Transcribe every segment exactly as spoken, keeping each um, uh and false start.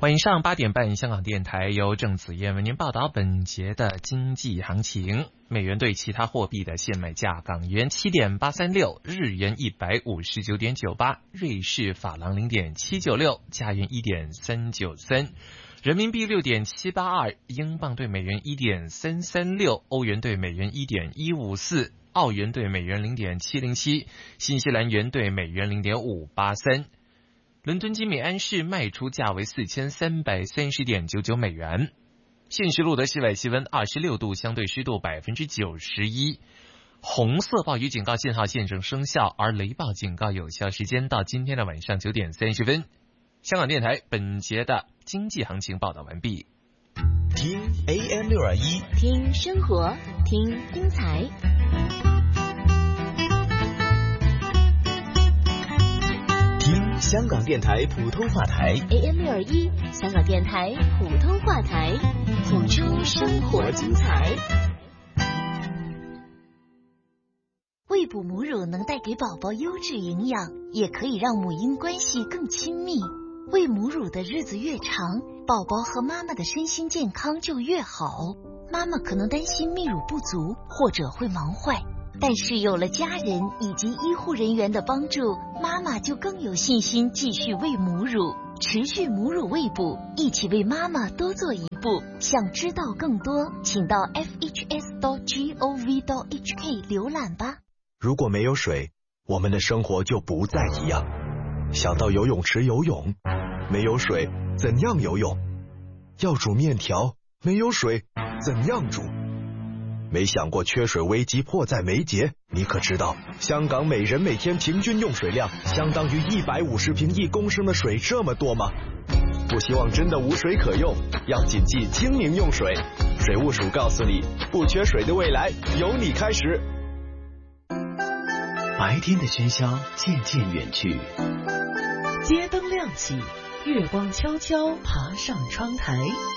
晚上八点半，香港电台由郑子燕为您报道本节的经济行情。美元对其他货币的现买价：港元七点八三六，日元一百五十九点九八，瑞士法郎零点七九六，加元一点三九三，人民币六点七八二，英镑对美元一点三三六，欧元对美元一点一五四，澳元对美元零点七零七，新西兰元对美元零点五八三。伦敦金每安士卖出价为四千三百三十点九九美元。现时录得室外气温二十六度，相对湿度百分之九十一。红色暴雨警告信号现正生效，而雷暴警告有效时间到今天的晚上九点三十分。香港电台本节的经济行情报道完毕。 听 A M 六二一， 听生活，听精彩。 听香港电台普通话台 A M 六二一，香港电台普通话台，谱出生活精彩。喂哺母乳能带给宝宝优质营养，也可以让母婴关系更亲密。喂母乳的日子越长，宝宝和妈妈的身心健康就越好。妈妈可能担心泌乳不足，或者会忙坏。但是有了家人以及医护人员的帮助，妈妈就更有信心继续喂母乳，持续母乳喂哺，一起为妈妈多做一步。想知道更多，请到 f h s dot gov dot h k 浏览吧。 如果没有水，我们的生活就不再一样。想到游泳池游泳，没有水怎样游泳？要煮面条，没有水怎样煮？没想过缺水危机迫在眉睫，你可知道香港每人每天平均用水量相当于一百五十平一公升的水这么多吗？不希望真的无水可用，要谨记精明用水。水务署告诉你，不缺水的未来由你开始。 白天的喧嚣渐渐远去， 街灯亮起，月光悄悄爬上窗台。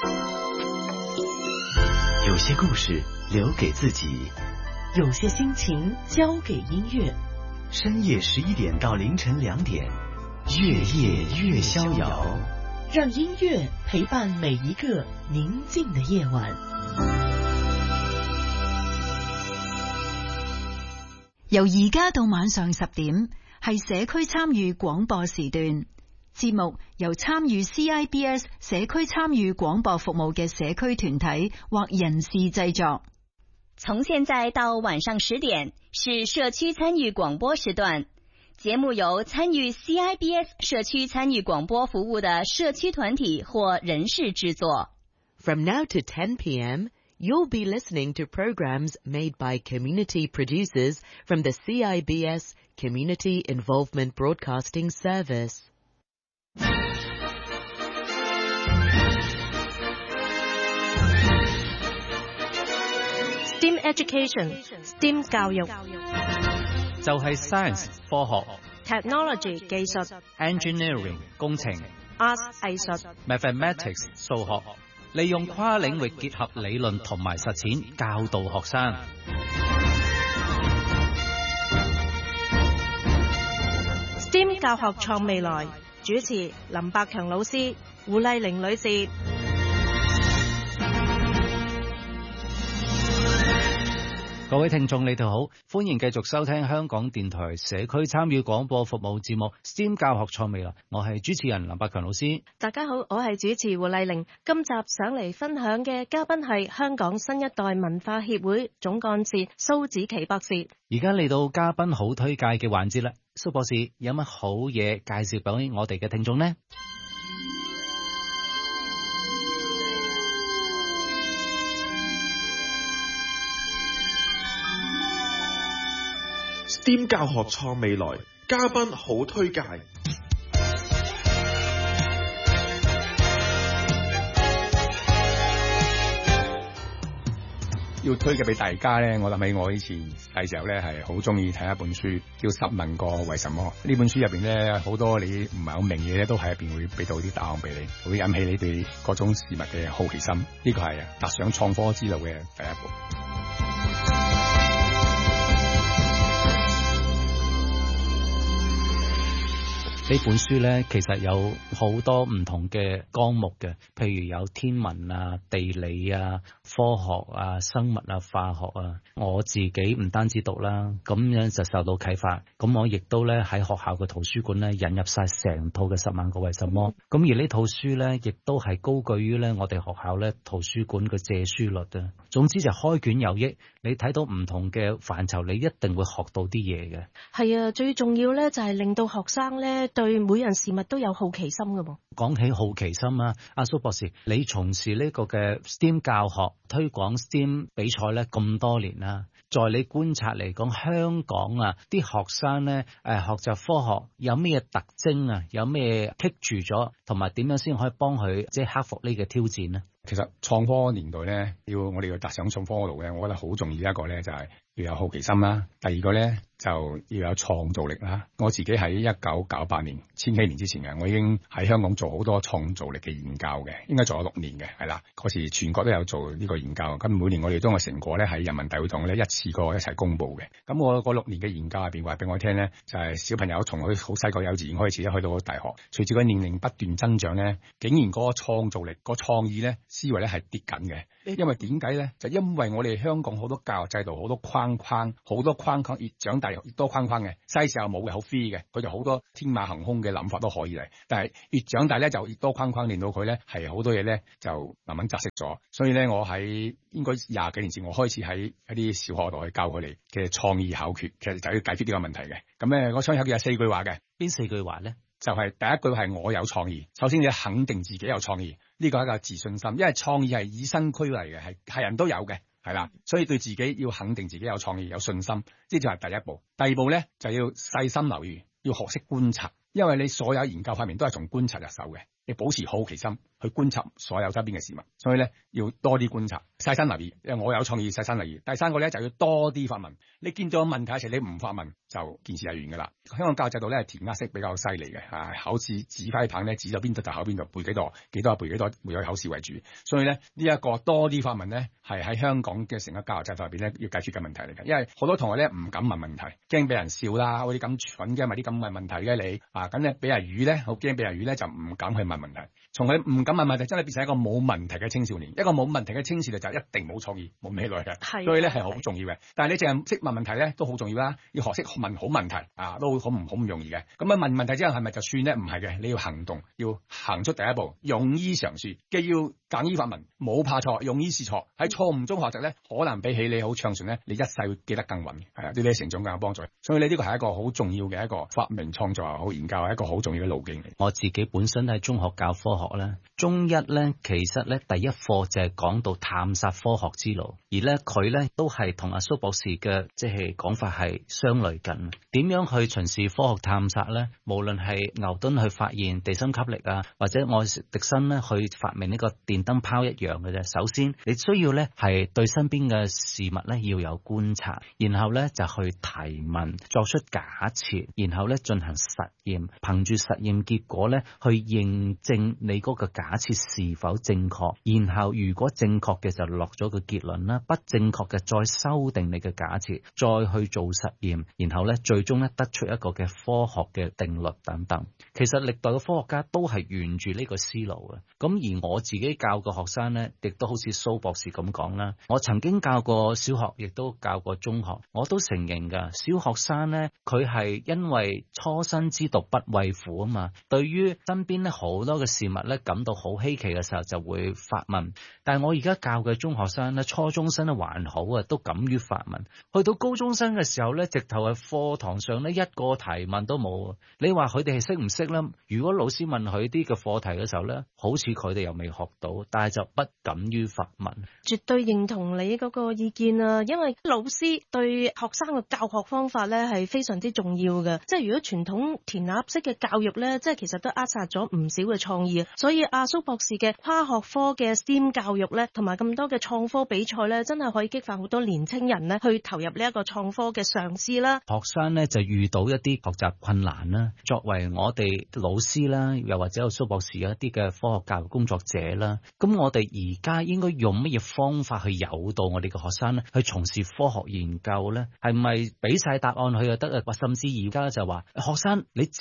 有些故事留给自己， 有些心情交给音乐。 深夜十一点到凌晨两点，月夜越逍遥， 让音乐陪伴每一个宁静的夜晚。 由而家到晚上十點，係社區參與廣播時段。節目由參與 C I B S 社區參與廣播服務嘅社區團體或人士製作。 從現在到晚上十點是社區參與廣播時段，節目由參與 C I B S 社區參與廣播服務的社區團體或人士製作。 From now to ten p m, you'll be listening to programs made by community producers from the C I B S Community Involvement Broadcasting Service. STEAM Education STEAM 教育就係 Science 科學 Technology 技術 Engineering 工程 Arts 藝術 Mathematics 數學，利用跨領域結合理論同埋實踐教導學生。 STEAM 教學創未來，主持林百強老師、胡麗玲女士。 各位聽眾你哋好，歡迎繼續收聽香港電台社區參與廣播服務節目 STEAM 教學創未來，我係主持人林百強老師。 大家好，我係主持胡麗玲。今集上嚟分享嘅嘉賓係香港新一代文化協會總幹事蘇子琪博士。 而家嚟到嘉賓好推介嘅環節啦，蘇博士有乜好嘢介紹俾我哋嘅聽眾呢 ？STEAM 教學創未來，嘉賓好推介。 要推介俾大家咧，我諗起我以前細時候咧係好中意睇一本書，叫《十問個為什麼》。呢本書入邊咧好多你唔係好明嘅嘢，都喺入邊會俾到啲答案俾你，會引起你對各種事物嘅好奇心。呢個係踏上創科之路嘅第一步。 呢本書咧其實有好多唔同嘅綱目嘅，譬如有天文啊、地理啊、科學啊、生物啊、化學啊。我自己唔單止讀啦，咁樣就受到啟發。咁我亦都咧喺學校嘅圖書館咧引入晒成套嘅十萬個為什麼。咁而呢套書咧亦都係高居於咧我哋學校咧圖書館嘅借書率啊。總之就開卷有益，你睇到唔同嘅範疇，你一定會學到啲嘢嘅。 係啊，最重要咧就係令到學生咧對每樣事物都有好奇心㗎喎。 講起好奇心啊，阿蘇博士，你從事呢個嘅 S T E M 教學推廣 S T E M 比賽咧咁多年啦，在你觀察嚟講，香港啊啲學生咧誒學習科學有咩特徵啊？有咩棘住咗，同埋點樣先可以幫佢即係克服呢個挑戰呢？ 其實創科年代咧，要我哋要踏上創科嗰度咧，我覺得好重要一個咧就係要有好奇心啦。第二個咧就要有創造力啦。我自己喺一九九八年千禧年之前嘅，我已經喺香港做好多創造力嘅研究嘅，應該做咗六年嘅，係啦。嗰時全國都有做呢個研究，咁每年我哋將個成果咧喺人民大會堂咧一次過一齊公佈嘅。咁我嗰六年嘅研究入邊話俾我聽咧，就係、是、小朋友從佢好細個幼稚園開始，一去到大學，隨住佢年齡不斷增長咧，竟然嗰個創造力、嗰個創意咧思維咧係跌緊嘅。因為點解咧？就因為我哋香港好多教育制度好多框框，好多框框，越長大越多框框嘅，細時候冇嘅，好 free 嘅，佢就好多天馬行空嘅諗法都可以嚟。但係越長大咧就越多框框，令到佢咧係好多嘢咧就慢慢窒息咗。所以咧，我喺應該廿幾年前，我開始喺一啲小學度去教佢哋嘅創意考決，其實就要解決呢個問題嘅。咁咧，我想有嘅有四句話嘅， 邊四句話咧？ 就係第一句係我有創意。首先你肯定自己有創意，呢個係一個自信心，因為創意係以身俱嚟嘅，係係人都有嘅，係啦。所以對自己要肯定自己有創意、有信心，呢就係第一步。第二步咧就要細心留意，要學識觀察，因為你所有研究方面都係從觀察入手嘅，你保持好奇心去觀察所有周邊嘅事物。所以咧要多啲觀察，細心留意。因為我有創意，細心留意。第三個咧就要多啲發問。你見到問題嘅時候，你唔發問就件事係完噶啦。香港教育制度咧係填鴨式比較犀利嘅，啊考試指揮棒咧指咗邊度就考邊度，背幾多幾多背幾多，會有考試為主。所以咧呢一個多啲發問咧係喺香港嘅成個教育制度入邊咧要解決嘅問題嚟嘅。因為好多同學咧唔敢問問題，驚俾人笑啦，好似咁蠢嘅問啲咁嘅問題嘅你啊，咁咧俾人語咧好驚俾人語咧就唔敢去問問題。從佢唔敢問問題，真係變成一個冇問題嘅青少年。一個冇問題嘅青少年就一定冇創意、冇未來嘅。所以咧係好重要嘅。但係你淨係識問問題咧都好重要啦，要學識問好問題啊，都好唔好唔容易嘅。咁啊問問題之後係咪就算咧？唔係嘅，你要行動，要行出第一步，勇於嘗試，既要敢於發問，冇怕錯，勇於試錯。喺錯誤中學習咧，可能比起你好暢順咧，你一世會記得更穩，係啊，對你成長更有幫助。所以你呢個係一個好重要嘅一個發明創造又好研究係一個好重要嘅路徑嚟。 我自己本身喺中學教科學咧，中一咧其實咧第一課就係講到探索科學之路，而咧佢咧都係同阿蘇博士嘅即係講法係相類近。點樣去巡視科學探索咧？無論係牛頓去發現地心吸力啊，或者愛迪生咧去發明呢個電燈泡一樣嘅啫。首先你需要咧係對身邊嘅事物咧要有觀察，然後咧就去提問，作出假設，然後咧進行實驗，憑住實驗結果咧去認證你嗰個假設是否正確，然後如果正確嘅就落咗個結論啦，不正確嘅再修訂你嘅假設，再去做實驗，然後咧最終咧得出一個嘅科學嘅定律等等。其實歷代嘅科學家都係沿住呢個思路嘅。咁而我自己教嘅學生咧，亦都好似蘇博士咁講啦。我曾經教過小學，亦都教過中學，我都承認噶。小學生咧，佢係因為初生之犢不畏虎啊嘛，對於身邊咧好多嘅事物咧感到好稀奇嘅時候就會發問。但係我而家教嘅中學生咧，初中生咧還好啊，都敢於發問。去到高中生嘅時候咧，直頭係課堂上咧一個提問都冇。你話佢哋係識唔識咧？如果老師問佢啲嘅課題嘅時候咧，好似佢哋又未學到，但係就不敢於發問。 絕對認同你嗰個意見啊！因為老師對學生嘅教學方法咧係非常之重要嘅。即係如果傳統填鴨式嘅教育咧，即係其實都扼殺咗唔少嘅創意。所以阿蘇博士嘅跨學科嘅 S T E M 教育咧，同埋咁多嘅創科比賽咧，真係可以激發好多年青人咧去投入呢一個創科嘅嘗試啦。 學生咧就遇到一啲學習困難啦，作為我哋老師啦，又或者有蘇博士嘅一啲嘅科學教育工作者啦，咁我哋而家應該用乜嘢方法去誘導我哋嘅學生咧去從事科學研究咧？係咪俾晒答案佢就得啊？或甚至而家就話學生你自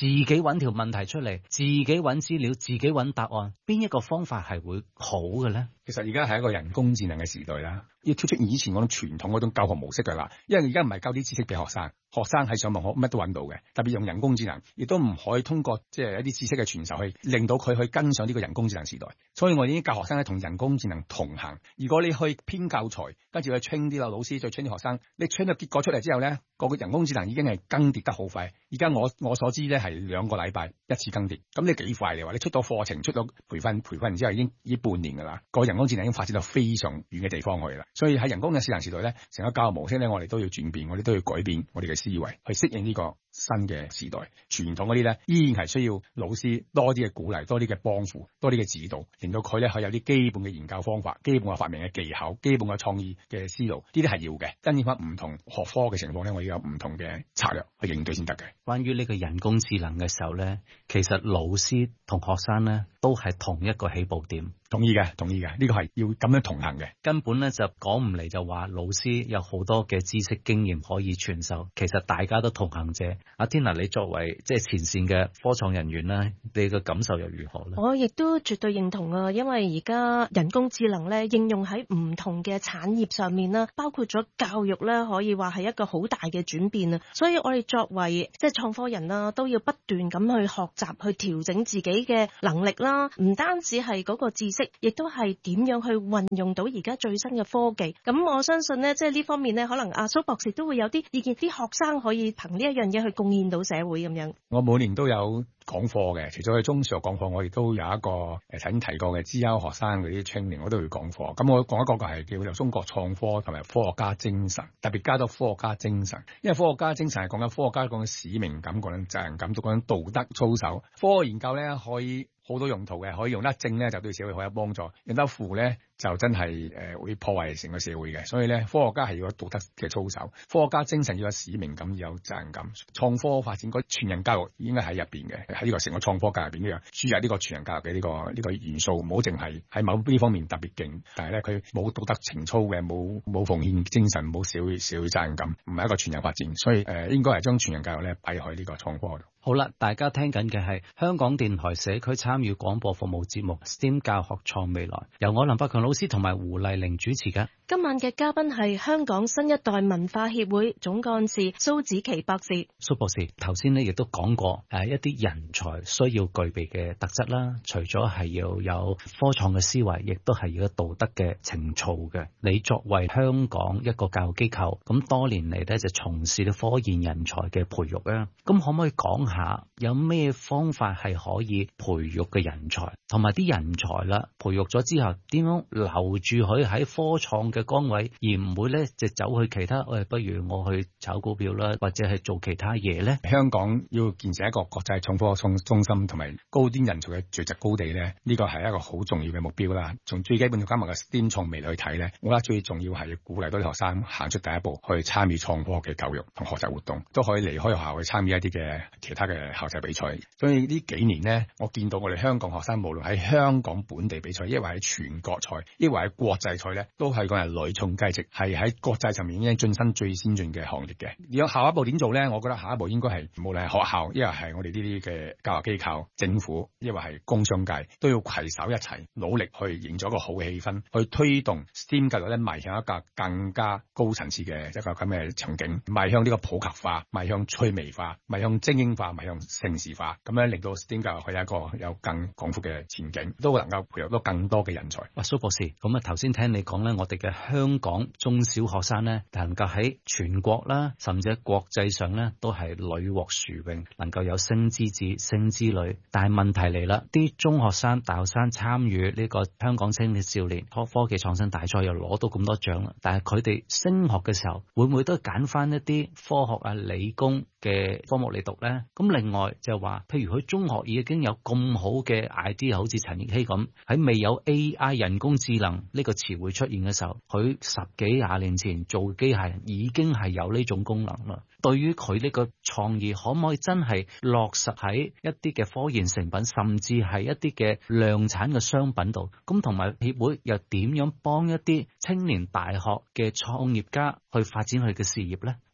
自己揾條問題出嚟，自己揾資料，自己揾答案，邊一個方法係會好嘅咧？ 其實而家係一個人工智能嘅時代啦，要跳出以前嗰種傳統嗰種教學模式㗎啦。因為而家唔係教啲知識俾學生，學生喺上網學乜都揾到嘅。特別用人工智能，亦都唔可以通過即係一啲知識嘅傳授去令到佢去跟上呢個人工智能時代。所以我已經教學生咧同人工智能同行。如果你去編教材，跟住去 train 啲老師，再 train 啲學生，你 train 到結果出嚟之後咧，個個人工智能已經係更迭得好快。而家我我所知咧係兩個禮拜一次更迭，咁你幾快嚟話？你出到課程，出到培訓，培訓完之後已經已經半年㗎啦。個人工智能已經發展到非常遠嘅地方去啦。所以喺人工嘅智能時代咧，成個教學模式咧，我哋都要轉變，我哋都要改變我哋嘅思維去適應呢個新嘅時代。傳統嗰啲咧依然係需要老師多啲嘅鼓勵，多啲嘅幫扶，多啲嘅指導，令到佢咧可以有啲基本嘅研究方法、基本嘅發明嘅技巧、基本嘅創意嘅思路，呢啲係要嘅。因應翻唔同學科嘅情況咧，我要有唔同嘅策略去應對先得嘅。 關於呢個人工智能嘅時候咧，其實老師同學生咧都係同一個起步點。 同意嘅，同意嘅，呢個係要咁樣同行嘅。 根本咧就講唔嚟就話老師有好多嘅知識經驗可以傳授，其實大家都同行者。阿 Tina，你作為即係前線嘅科創人員咧，你嘅感受又如何咧？ 我亦都絕對認同啊，因為而家人工智能咧應用喺唔同嘅產業上面啦，包括咗教育咧，可以話係一個好大嘅轉變啊。所以我哋作為即係創科人啦，都要不斷咁去學習，去調整自己嘅能力啦，唔單止係嗰個知識，亦都係點樣去運用到而家最新嘅科技。咁我相信呢，即係呢方面呢，可能阿蘇博士都會有啲意見，啲學生可以憑呢一樣嘢去貢獻到社會咁樣。 我每年都有講課嘅，除咗去中小學講課，我亦都有一個誒頭先提過嘅資優學生嗰啲 training，我都會講課。咁我講一個個係叫做中國創科同埋科學家精神，特別加多科學家精神，因為科學家精神係講緊科學家講緊使命感、講緊責任感、講緊道德操守。科學研究咧可以好多用途嘅，可以用得正咧就對社會好有幫助，用得負咧就真係誒、呃、會破壞成個社會嘅。所以咧，科學家係要有道德嘅操守，科學家精神要有使命感，要有責任感。創科發展嗰全人教育應該喺入邊嘅，喺呢個成個創科教育入邊呢樣注入呢個全人教育嘅呢、這個呢、這個元素，唔好淨係喺某呢方面特別勁，但係咧佢冇道德情操嘅，冇冇奉獻精神，冇社會社會責任感，唔係一個全人發展。所以誒、呃，應該係將全人教育咧擺入去呢個創科度。 好啦，大家聽緊嘅係香港電台社區參與廣播服務節目 S T E M 教學創未來，由我林百強老師同埋胡麗玲主持嘅。 今晚嘅嘉賓係香港新一代文化協會總幹事蘇子琪博士。 蘇博士頭先咧亦都講過誒一啲人才需要具備嘅特質啦，除咗係要有科創嘅思維，亦都係要有道德嘅情操嘅。你作為香港一個教育機構，咁多年嚟咧就從事咗科研人才嘅培育啊，咁可唔可以講下有咩方法係可以培育嘅人才，同埋啲人才啦，培育咗之後點樣留住佢喺科創嘅崗位，而唔會咧就走去其他，誒、哎，不如我去炒股票啦，或者係做其他嘢咧。 香港要建設一個國際創科中中心同埋高端人才嘅聚集高地咧，呢個係一個好重要嘅目標啦。從最基本嘅今日嘅 S T E M 創未來去睇咧，我覺得最重要係要鼓勵多啲學生行出第一步，去參與創科嘅教育同學習活動，都可以離開學校去參與一啲嘅其他嘅校際比賽。所以呢幾年呢，我見到我哋香港學生無論喺香港本地比賽，抑或喺全國賽，抑或喺國際賽咧，都係講係屢創佳績，係喺國際層面已經晉身最先進嘅行列嘅。而下一步點做咧？我覺得下一步應該係無論係學校，抑或係我哋呢啲嘅教育機構、政府，抑或係工商界，都要攜手一齊努力去營造一個好嘅氣氛，去推動 S T E M 教育咧邁向一個更加高層次嘅一個咁嘅場景，邁向呢個普及化，邁向趣味化，邁向精英化，邁向城市化，咁樣令到 S T E M 教育佢有一個有更廣闊嘅前景，都能夠培育到更多嘅人才。 哇，蘇博士，咁啊頭先聽你講咧，我哋嘅香港中小學生咧，能夠喺全國啦，甚至喺國際上咧，都係屢獲殊榮，能夠有星之子、星之女。但係問題嚟啦，啲中學生、大學生參與呢個香港青年少年科科技創新大賽，又攞到咁多獎啦，但係佢哋升學嘅時候，會唔會都揀翻一啲科學啊、理工嘅科目嚟讀咧？咁另外就係話，譬如佢中學已經有咁好嘅 idea， 好似陳奕希咁，喺未有 A I 人工智能呢個詞彙出現嘅時候，佢十幾廿年前做機械人已經係有呢種功能啦。對於佢呢個創意，可唔可以真係落實喺一啲嘅科研成品，甚至係一啲嘅量產嘅商品度？咁同埋協會又點樣幫一啲青年大學嘅創業家去發展佢嘅事業咧？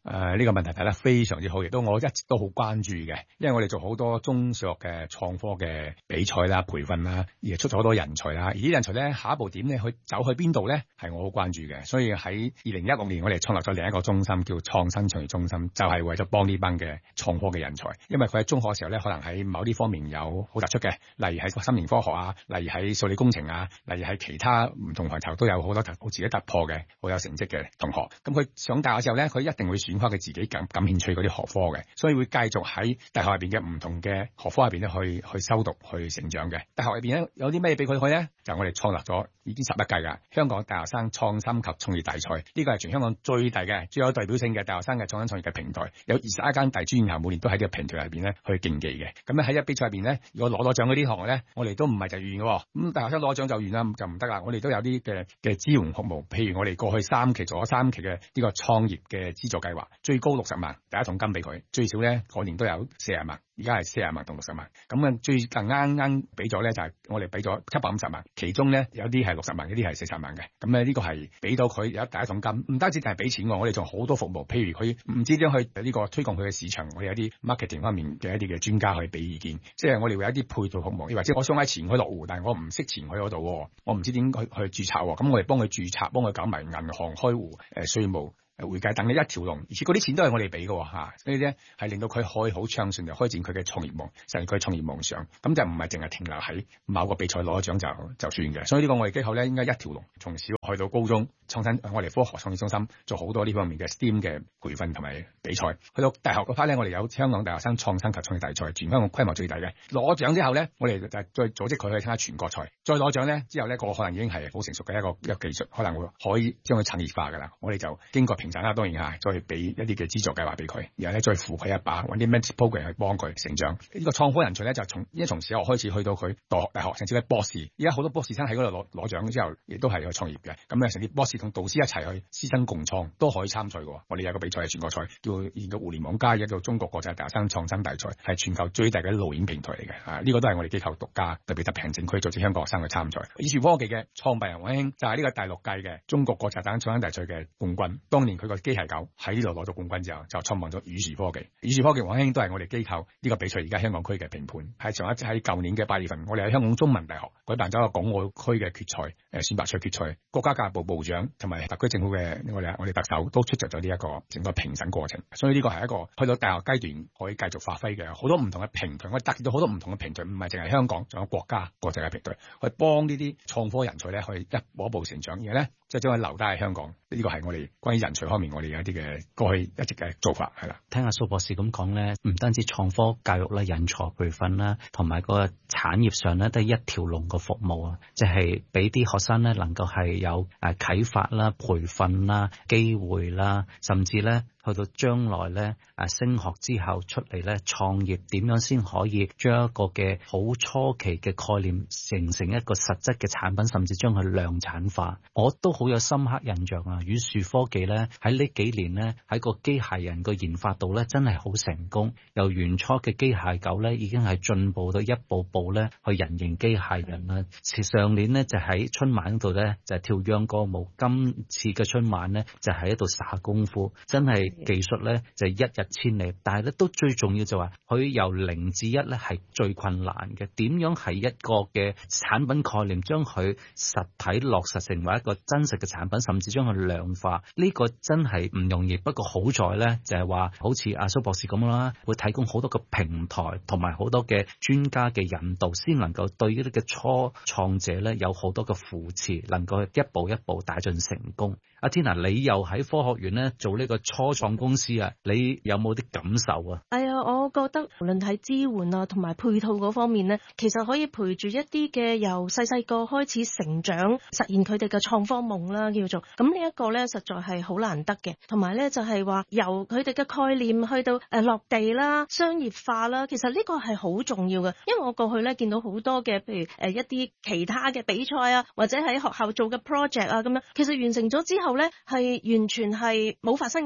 誒呢個問題睇得非常之好，亦都我一直都好關注嘅，因為我哋做好多中小學嘅創科嘅比賽啦、培訓啦，而出咗好多人才啦。而啲人才咧，下一步點咧去走去邊度咧，係我好關注嘅。所以喺二零一六年，我哋創立咗另一個中心，叫創新創業中心，就係、是、為咗幫呢班嘅創科嘅人才，因為佢喺中學嘅時候咧，可能喺某啲方面有好突出嘅，例如喺心靈科學啊，例如喺數理工程啊，例如喺其他唔同範疇都有好多好自己突破嘅，好有成績嘅同學。咁佢上大學嘅時候咧，佢一定會選開佢自己感感興趣嗰啲學科嘅，所以會繼續喺大學入邊嘅唔同嘅學科入邊咧去去修讀去成長嘅。大學入邊咧有啲咩俾佢去咧？就我哋創立咗已經十一屆噶香港大學生創新及創業大賽，呢個係全香港最大嘅、最有代表性嘅大學生嘅創新創業嘅平台，有二十一間大專院校每年都喺呢個平台入邊咧去競技嘅。咁咧喺一比賽入邊咧，如果攞咗獎嗰啲同學咧，我哋都唔係就完嘅，咁大學生攞獎就完啦，就唔得啦。我哋都有啲嘅嘅支援服務，譬如我哋過去三期做咗三期嘅呢個創業嘅資助計劃，最高六十萬第一桶金俾佢，最少咧嗰年都有四十萬，而家係四十萬同六十萬。咁啊最近啱啱俾咗咧就係、是、我哋俾咗七百五十萬，其中咧有啲係六十萬，有啲係四十萬嘅。咁咧呢個係俾到佢有第一桶金，唔單止淨係俾錢喎，我哋仲好多服務，譬如佢唔知點去呢個推廣佢嘅市場，我哋有啲 marketing 方面嘅一啲嘅專家去俾意見，即係我哋會有一啲配套服務，或者我想喺前海落戶，但係我唔識前海嗰度，我唔知點去去註冊，咁我哋幫佢註冊，幫佢搞埋銀行開戶、誒稅務、誒會計等嘅一條龍，而且嗰啲錢都係我哋俾嘅嚇，所以咧係令到佢可以好暢順就開展佢嘅創業夢，實現佢創業夢想，咁就唔係淨係停留喺某個比賽攞獎就就算嘅。所以呢個我哋機構咧應該一條龍，從小去到高中創新，我哋科學創業中心做好多呢方面嘅 STEAM 嘅培訓同埋比賽。去到大學嗰 part 咧，我哋有香港大學生創新及創業大賽，全香港規模最大嘅。攞獎之後咧，我哋就再組織佢去參加全國賽。再攞獎咧之後咧，個可能已經係好成熟嘅一個一個技術，可能會可以將佢產業化㗎啦。我哋就經過評審啦，當然嚇，再俾一啲嘅資助計劃俾佢，然後咧再扶佢一把，揾啲 mentor program 去幫佢成長。呢、這個創科人才咧就從一從小學開始去到佢大學，大學甚至係博士。而家好多博士生喺嗰度攞攞獎之後，亦都係去創業嘅。咁咧，甚至博士同導師一齊去師生共創都可以參賽嘅。我哋有個比賽係全國賽，叫研究互聯網加一個中國國際大學生創新大賽，係全球最大嘅路演平台嚟嘅。啊，呢、這個都係我哋機構獨家，特別特別行政區組織香港學生去參賽。宇樹科技嘅創辦人王興就係呢個第六屆嘅中國國際大學創新大賽嘅冠軍。當年佢個機械狗喺呢度攞到冠軍之後，就創辦咗宇樹科技。宇樹科技王興都係我哋機構呢個比賽而家香港區嘅評判。喺上一喺舊年嘅八月份，我哋喺香港中文大學舉辦咗一個港澳區嘅決賽，誒選拔賽決賽，國家教育部部長同埋特區政府嘅我哋我哋特首都出席咗呢一個整個評審過程。所以呢個係一個去到大學階段可以繼續發揮嘅好多唔同嘅平台。我哋達到好多唔同嘅平台，唔係淨係香港，仲有國家國際嘅平台，去幫呢啲創科人才咧去一步一步成長，而咧即係將佢留低喺香港。呢個係我哋關於人才方面，我哋有一啲嘅過去一直嘅做法係啦。 聽阿蘇博士咁講咧，唔單止創科教育啦、人才培訓啦，同埋個產業上咧都係一條龍嘅服務啊，即係俾啲學生咧能夠係有誒啟發啦、培訓啦、機會啦，甚至咧去到將來咧誒升學之後出嚟咧創業，點樣先可以將一個嘅好初期嘅概念形成一個實質嘅產品，甚至將佢量產化。我都好有深刻印象啊！宇樹科技咧喺呢幾年咧喺個機械人個研發度咧真係好成功，由原初嘅機械狗咧已經係進步到一步步咧去人形機械人啦。上年咧就喺春晚度咧就係跳秧歌舞，今次嘅春晚咧就喺度耍功夫，真係技術咧就一日千里。但係咧都最重要就話佢由零至一咧係最困難嘅，點樣係一個嘅產品概念將佢實體落實成為一個真實嘅產品，甚至將佢量化，呢、這個真係唔容易。不過好在咧就係話好似阿蘇博士咁啦，會提供好多個平台同埋好多嘅專家嘅引導，先能夠對呢啲嘅初創者咧有好多嘅扶持，能夠一步一步帶進成功。阿 Tina， 你又喺科學園咧做呢個初創公司啊，你有冇啲感受啊？ 哎呀，我覺得無論喺支援啊同埋配套嗰方面咧，其實可以陪住一啲嘅由細細個開始成長，實現佢哋嘅創科夢啦，叫做咁呢一個咧，實在係好難得嘅。同埋咧就係話由佢哋嘅概念去到誒落地啦、商業化啦，其實呢個係好重要嘅。因為我過去咧見到好多嘅，譬如誒一啲其他嘅比賽啊，或者喺學校做嘅 project 啊咁樣，其實完成咗之後咧係完全係冇發生任何嘢嘅，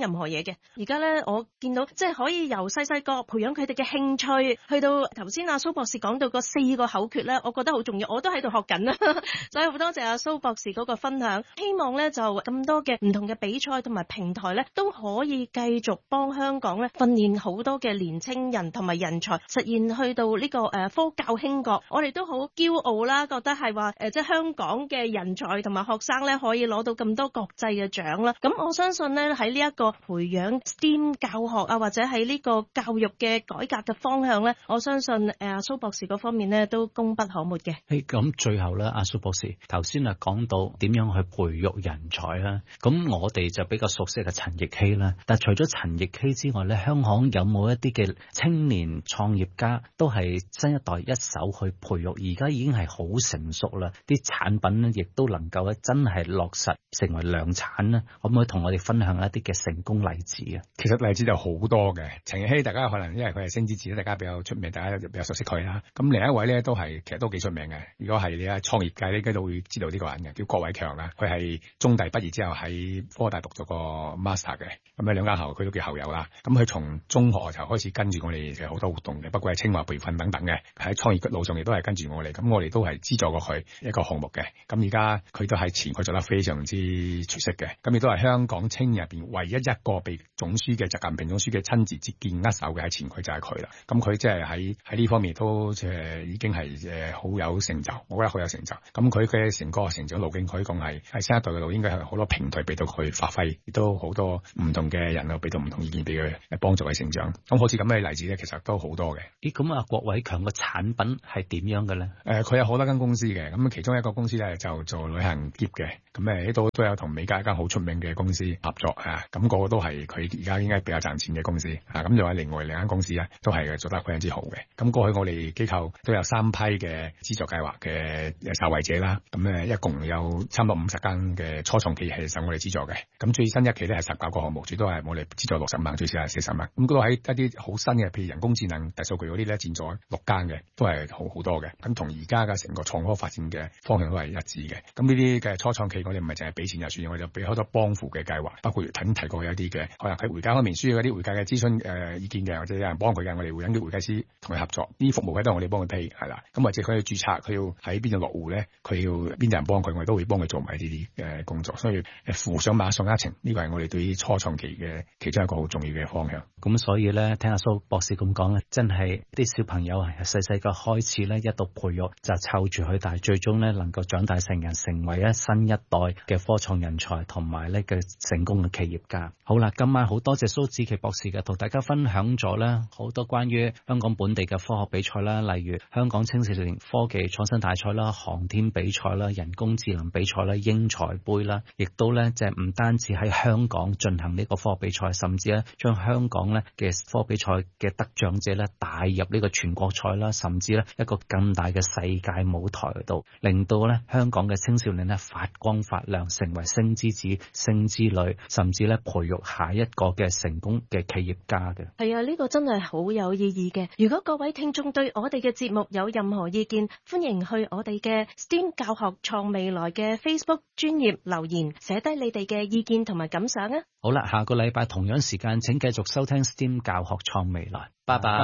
嘅。而家咧，我見到即係可以由細細個培養佢哋嘅興趣，去到頭先阿蘇博士講到個四個口訣咧，我覺得好重要，我都喺度學緊啦。所以好多謝阿蘇博士嗰個分享，希望咧就咁多嘅唔同嘅比賽同埋平台咧，都可以繼續幫香港咧訓練好多嘅年青人同埋人才，實現去到呢個誒科教興國。我哋都好驕傲啦，覺得係話誒即係香港嘅人才同埋學生咧可以攞到咁多國際嘅獎啦。咁我相信咧喺呢一個培養 S T E A M 教學啊，或者喺呢個教育嘅改革嘅方向咧，我相信誒阿蘇博士嗰方面咧都功不可沒嘅。 咁最後咧，阿蘇博士頭先啊講到點樣去培育人才啦，咁我哋就比較熟悉嘅陳奕希啦。但除咗陳奕希之外咧，香港有冇一啲嘅青年創業家都係新一代一手去培育，而家已經係好成熟啦，啲產品咧亦都能夠咧真係落實成為量產咧，可唔可以同我哋分享一啲嘅成功例子啊？ 其實例子就好多嘅，陳奕希大家可能因為佢係星之子，大家比較出名，大家比較熟悉佢啦。咁另一位咧都係其實都幾出名嘅，如果係你喺創業界咧，應該都會知道呢個人嘅，叫郭偉強啦。佢係中大畢業之後喺科大讀咗個 master 嘅，咁喺兩間學校佢都叫校友啦。咁佢從中學就開始跟住我哋嘅好多活動嘅，包括係清華培訓等等嘅，喺創業路上亦都係跟住我哋。咁我哋都係資助過佢一個項目嘅。咁而家佢都喺前佢做得非常之出色嘅。咁亦都係香港青年入邊唯一一個被總書記習近平總書記親自接見握手嘅，喺前佢就係佢啦。咁佢即係喺喺呢方面都即係已經係誒好有成就，我覺得好有成就。咁佢嘅成個成長路徑可以講係喺新一代嘅路，應該係好多平台俾到佢發揮，亦都好多唔同嘅人啊俾到唔同意見俾佢幫助佢成長。咁好似咁嘅例子咧，其實都好多嘅。 咦，咁啊郭偉強嘅產品係點樣嘅咧？誒、 呃，佢有好多間公司嘅，咁其中一個公司咧就做旅行喼嘅，咁誒呢度都有同美加一間好出名嘅公司合作啊，咁、那個個都係佢而家應該比較賺錢嘅公司啊，咁仲有另外兩間公司咧都係做得非常之好嘅。咁過去我哋機構都有三批嘅資助計劃嘅受惠者啦，咁誒一共有差唔多五十間嘅初創企業係受我哋資助嘅。咁最新一期咧係十九個項目，最多係我哋資助六十萬，最少係四十萬。咁嗰度喺一啲好新嘅，譬如人工智能、大數據嗰啲咧，佔咗六間嘅，都係好好多嘅。咁同而家嘅成個創科發展嘅方向都係一致嘅。咁呢啲嘅初創企業，我哋唔係淨係俾錢就算，我哋就俾好多幫扶嘅計劃，包括頭先提過有啲嘅，可能喺會計方面需要嗰啲會計嘅諮詢誒意見嘅，或者有人幫佢嘅，我哋會揾啲會計師同佢合作。呢啲服務咧都係我哋幫佢批，係啦。咁或者佢去註冊，佢要喺邊度落戶咧，佢要邊啲人幫佢，我哋都會幫佢做埋呢啲嘅工作。所以扶上馬上一程，呢個係我哋對於初創企業嘅其中一個好重要嘅方向。 咁所以咧，聽阿蘇博士咁講咧，真係啲小朋友係細細個開始咧，一度培育就湊住佢，但係最終咧能夠長大成人，成為一新一代嘅科創人才同埋呢嘅成功嘅企業家。好啦，今晚好多謝蘇梓琪博士嘅，同大家分享咗咧好多關於香港本地嘅科學比賽啦，例如香港青少年科技創新大賽啦、航天比賽啦、人工智能比賽啦、英才杯啦，亦都咧即係唔單止喺香港進行呢個科學比賽，甚至咧將香港咧嘅科比賽嘅得獎者咧帶入呢個全國賽啦，甚至咧一個更大嘅世界舞台度，令到咧香港嘅青少年咧發光發亮，成為星之子、星之女，甚至咧培育下一個嘅成功嘅企業家嘅。 係啊，呢個真係好有意義嘅。如果各位聽眾對我哋嘅節目有任何意見，歡迎去我哋嘅 S T E A M 教學創未來嘅 Facebook 專頁留言，寫低你哋嘅意見同埋感想啊！ 好啦，下個禮拜同樣時間請繼續收聽 S T E A M 教學創未來，拜拜。